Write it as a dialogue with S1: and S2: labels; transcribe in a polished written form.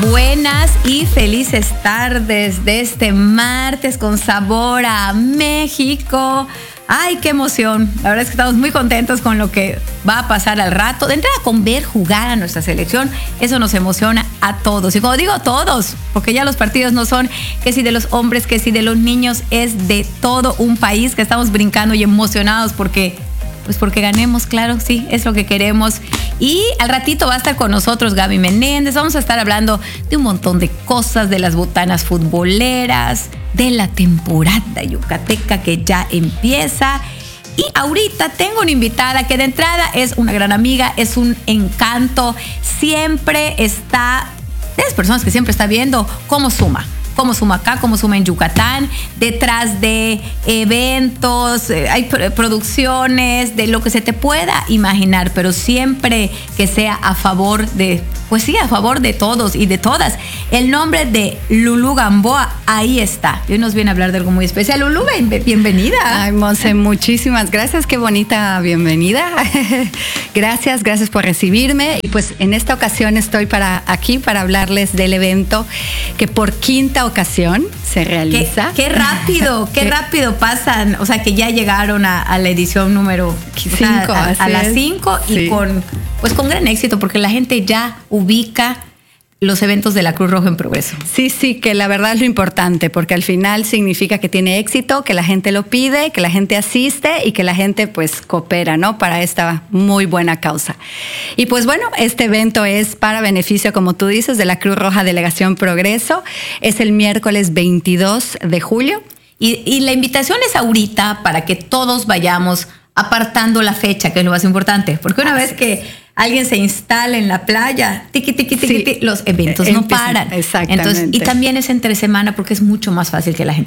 S1: Buenas y felices tardes de este martes con sabor a México. ¡Ay, qué emoción! La verdad es que estamos muy contentos con lo que va a pasar al rato. De entrada, con ver jugar a nuestra selección, eso nos emociona a todos. Y como digo todos, porque ya los partidos no son que si de los hombres, que si de los niños, es de todo un país que estamos brincando y emocionados porque ganemos, claro, sí, es lo que queremos. Y al ratito va a estar con nosotros Gaby Menéndez. Vamos a estar hablando de un montón de cosas, de las botanas futboleras, de la temporada yucateca que ya empieza. Y ahorita tengo una invitada que de entrada es una gran amiga, es un encanto. Siempre está, de las personas que siempre está viendo cómo suma acá, cómo suma en Yucatán, detrás de eventos, hay producciones, de lo que se te pueda imaginar, pero siempre que sea a favor de, pues sí, a favor de todos y de todas. El nombre de Lulú Gamboa, ahí está. Y hoy nos viene a hablar de algo muy especial. Lulú, bienvenida.
S2: Ay, Monse, muchísimas gracias. Qué bonita bienvenida. Gracias por recibirme. Y pues en esta ocasión estoy aquí para hablarles del evento que por quinta ocasión se realiza.
S1: Qué rápido pasan. O sea, que ya llegaron a la edición número 5, a las 5 y sí. con gran éxito, porque la gente ya ubica los eventos de la Cruz Roja en Progreso.
S2: Sí, que la verdad es lo importante, porque al final significa que tiene éxito, que la gente lo pide, que la gente asiste y que la gente pues coopera, ¿no? Para esta muy buena causa. Y pues bueno, este evento es para beneficio, como tú dices, de la Cruz Roja Delegación Progreso. Es el miércoles 22 de julio.
S1: Y la invitación es ahorita para que todos vayamos apartando la fecha, que es lo más importante. Porque una vez que alguien se instala en la playa, tiqui, los eventos no paran.
S2: Exactamente.
S1: Entonces, y también es entre semana porque es mucho más fácil que la gente